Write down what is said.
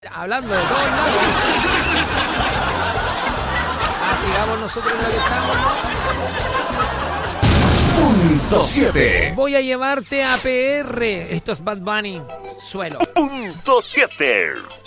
Hablando de todos lados. Sigamos nosotros en lo que estamos. Punto 7. Voy a llevarte a PR. Esto es Bad Bunny. Suelo. Punto 7.